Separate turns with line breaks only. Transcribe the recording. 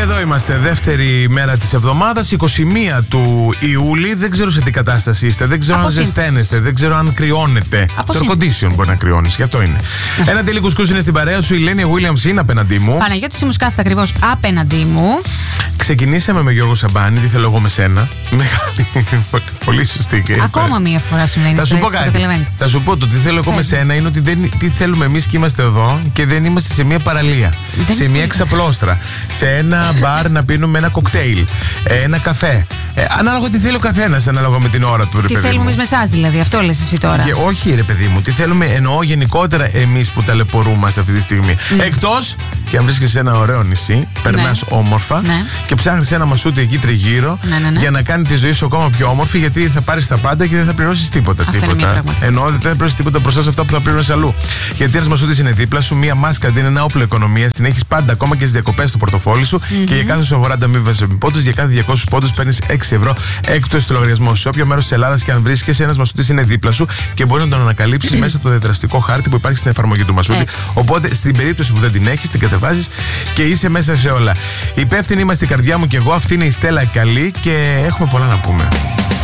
εδώ είμαστε. Δεύτερη μέρα της εβδομάδας, 21 του Ιούλη. Δεν ξέρω σε τι κατάσταση είστε. Δεν ξέρω αν ζεσταίνεστε. Δεν ξέρω αν κρυώνετε. Το air condition μπορεί να κρυώνεις. Γι' αυτό είναι. Ένα τέλειο κουσκούς είναι στην παρέα σου. Η Λένια Williams είναι απέναντί μου.
Παναγιώτης Σίμους κάθεται ακριβώς απέναντί μου.
Ξεκινήσαμε με Γιώργο Σαμπάνη. Τι θέλω εγώ με σένα. Μεγάλη. Πολύ σωστή και.
Ακόμα μία φορά συμβαίνει.
Θα σου πω κάτι. Θα σου πω το τι θέλω εγώ με σένα είναι ότι τι θέλουμε εμείς και είμαστε εδώ και δεν είμαστε σε μια παραλία. Σε μια εξαπλώστρα. Σε ένα μπαρ να πίνουμε ένα κοκτέιλ. Ένα καφέ. Ανάλογα τι θέλει ο καθένας, ανάλογα με την ώρα του.
Τι θέλουμε εμείς με εσάς, δηλαδή, αυτό λες εσύ τώρα.
Και όχι, ρε παιδί μου, τι θέλουμε, εννοώ γενικότερα εμείς που ταλαιπωρούμαστε αυτή τη στιγμή. Εκτός και αν βρίσκεσαι σε ένα ωραίο νησί, περνάς όμορφα και ψάχνεις ένα μασούτι εκεί τριγύρω για να κάνει τη ζωή σου ακόμα πιο όμορφη, γιατί θα πάρεις τα πάντα και δεν θα πληρώσεις τίποτα. Εννοώ δεν θα πληρώσεις τίποτα μπροστά σε αυτά που θα πληρώσεις αλλού. Γιατί ένας μασούτης είναι δίπλα σου, μία μάσκα είναι ένα όπλο οικονομίας, την έχεις πάντα ακόμα και στις διακοπές στο πορτοφόλι σου και για κάθε σου αγορά ανταμείβεσαι με πόντους, για κάθε 200 πόντους παίρνεις 6 ευρώ έκτο στο λογαριασμό σου. Σε όποιο μέρος της Ελλάδας και αν βρίσκεσαι, ένας μασούτης είναι δίπλα σου και μπορεί να τον ανακαλύψεις μέσα από το διαδραστικό χάρτη που υπάρχει στην εφαρμογή του μασούτη. Οπότε στην περίπτωση που δεν την έχεις, την κατεβάζεις και είσαι μέσα σε όλα. Υπεύθυνοι είμαστε η καρδιά μου και εγώ. Αυτή είναι η Στέλλα Καλή και έχουμε πολλά να πούμε.